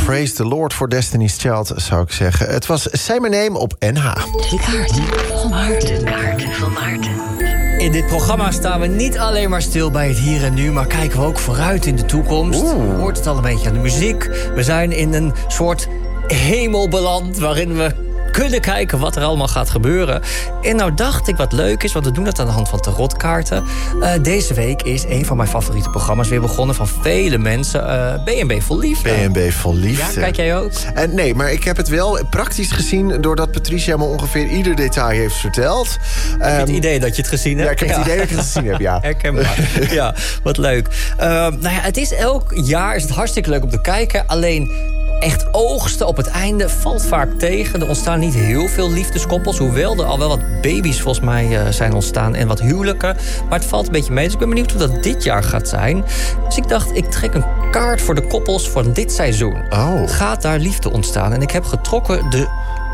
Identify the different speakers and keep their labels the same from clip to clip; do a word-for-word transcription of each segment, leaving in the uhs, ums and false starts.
Speaker 1: praise the Lord for Destiny's Child, zou ik zeggen. Het was Say My Name op N H.
Speaker 2: De kaarten van Maarten. De kaarten van Maarten.
Speaker 3: In dit programma staan we niet alleen maar stil bij het hier en nu, maar kijken we ook vooruit in de toekomst.
Speaker 1: Oeh.
Speaker 3: Je hoort het al een beetje aan de muziek. We zijn in een soort hemel beland waarin we kunnen kijken wat er allemaal gaat gebeuren. En nou dacht ik wat leuk is, want we doen dat aan de hand van tarotkaarten. Uh, deze week is een van mijn favoriete programma's weer begonnen van vele mensen. Uh, B en B Vol Liefde.
Speaker 1: B en B Vol Liefde.
Speaker 3: Ja, kijk jij ook?
Speaker 1: En nee, maar ik heb het wel praktisch gezien doordat Patricia me ongeveer ieder detail heeft verteld.
Speaker 3: Heb je het
Speaker 1: Um,
Speaker 3: idee dat je het gezien hebt?
Speaker 1: Ja, ik heb het idee dat ik het gezien heb, ja.
Speaker 3: Herkenbaar. Ja, wat leuk. Uh, nou ja, het is elk jaar is het hartstikke leuk om te kijken. Alleen echt oogsten op het einde valt vaak tegen. Er ontstaan niet heel veel liefdeskoppels. Hoewel er al wel wat baby's volgens mij uh, zijn ontstaan en wat huwelijken. Maar het valt een beetje mee. Dus ik ben benieuwd hoe dat dit jaar gaat zijn. Dus ik dacht, ik trek een kaart voor de koppels van dit seizoen.
Speaker 1: Oh.
Speaker 3: Gaat daar liefde ontstaan? En ik heb getrokken de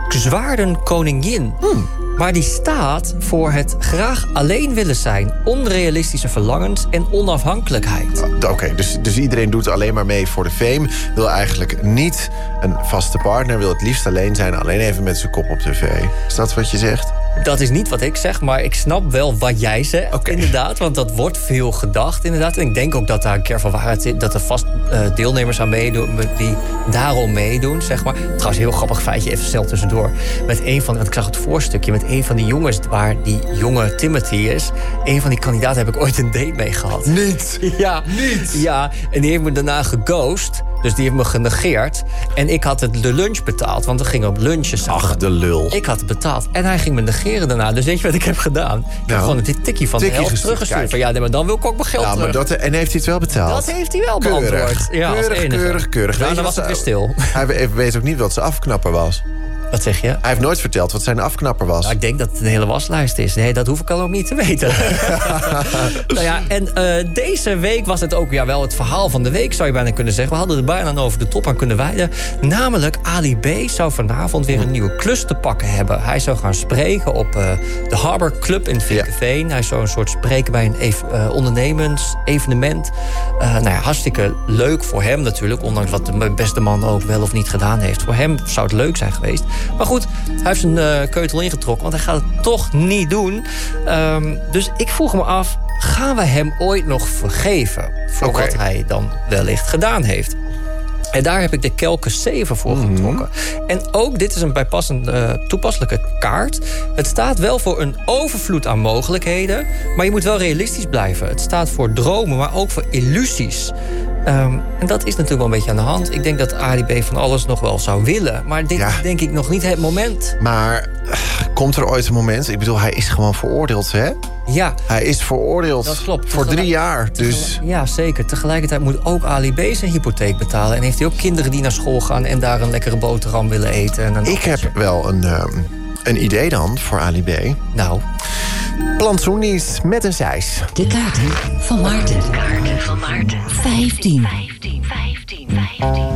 Speaker 3: Zwaardenkoningin. Hmm. Maar die staat voor het graag alleen willen zijn, onrealistische verlangens en onafhankelijkheid.
Speaker 1: Oké, okay, dus, dus iedereen doet alleen maar mee voor de fame. Wil eigenlijk niet een vaste partner. Wil het liefst alleen zijn, alleen even met zijn kop op tv. Is dat wat je zegt?
Speaker 3: Dat is niet wat ik zeg, maar ik snap wel wat jij zegt, okay. Inderdaad. Want dat wordt veel gedacht, inderdaad. En ik denk ook dat daar een keer van waarheid zit, dat er vast uh, deelnemers aan meedoen die daarom meedoen, zeg maar. Trouwens, een heel grappig feitje, even snel tussendoor. Met een van, want ik zag het voorstukje, met een van die jongens waar die jonge Timothy is. Een van die kandidaten heb ik ooit een date mee gehad.
Speaker 1: Niet?
Speaker 3: Ja.
Speaker 1: Niet?
Speaker 3: Ja, en die heeft me daarna geghost. Dus die heeft me genegeerd. En ik had het de lunch betaald, want we gingen op lunchen samen.
Speaker 1: Ach, de lul.
Speaker 3: Ik had het betaald. En hij ging me negeren daarna. Dus weet je wat ik heb gedaan? Ik nou, heb gewoon een tikkie van tikkie de helft teruggestuurd. Van ja, nee, maar dan wil ik ook mijn geld
Speaker 1: ja, maar
Speaker 3: terug.
Speaker 1: Dat, en heeft hij het wel betaald?
Speaker 3: Dat heeft hij wel
Speaker 1: keurig.
Speaker 3: beantwoord. Ja,
Speaker 1: keurig, keurig, keurig.
Speaker 3: Daarna was het weer stil.
Speaker 1: Hij weet ook niet wat zijn afknapper was.
Speaker 3: Wat zeg je?
Speaker 1: Hij heeft nooit verteld wat zijn afknapper was.
Speaker 3: Nou, ik denk dat het een hele waslijst is. Nee, dat hoef ik al ook niet te weten. Nou ja, en uh, deze week was het ook ja, wel het verhaal van de week, zou je bijna kunnen zeggen. We hadden er bijna over de top aan kunnen wijden. Namelijk, Ali B zou vanavond weer een nieuwe klus te pakken hebben. Hij zou gaan spreken op uh, de Harbor Club in Vinkenveen. Ja. Hij zou een soort spreken bij een ev- uh, ondernemens-evenement. Uh, nou ja, hartstikke leuk voor hem natuurlijk. Ondanks wat de beste man ook wel of niet gedaan heeft. Voor hem zou het leuk zijn geweest. Maar goed, hij heeft zijn uh, keutel ingetrokken, want hij gaat het toch niet doen. Um, dus ik vroeg me af, gaan we hem ooit nog vergeven voor okay. wat hij dan wellicht gedaan heeft? En daar heb ik de Kelke zeven voor mm-hmm. getrokken. En ook dit is een bijpassende, uh, toepasselijke kaart. Het staat wel voor een overvloed aan mogelijkheden, maar je moet wel realistisch blijven. Het staat voor dromen, maar ook voor illusies. Um, en dat is natuurlijk wel een beetje aan de hand. Ik denk dat Ali B van alles nog wel zou willen. Maar dit ja. is denk ik nog niet het moment.
Speaker 1: Maar uh, komt er ooit een moment? Ik bedoel, hij is gewoon veroordeeld, hè?
Speaker 3: Ja.
Speaker 1: Hij is veroordeeld.
Speaker 3: Dat klopt.
Speaker 1: Voor
Speaker 3: Tegelijk...
Speaker 1: drie jaar. Dus...
Speaker 3: Ja, zeker. Tegelijkertijd moet ook Ali B zijn hypotheek betalen. En heeft hij ook kinderen die naar school gaan en daar een lekkere boterham willen eten. En een
Speaker 1: Ik heb wel een, um, een idee dan voor Ali B.
Speaker 3: Nou...
Speaker 1: Plantsoenies met een zeis.
Speaker 2: De kaarten van Maarten. De kaarten van Maarten. vijftien. vijftien, vijftien, vijftien.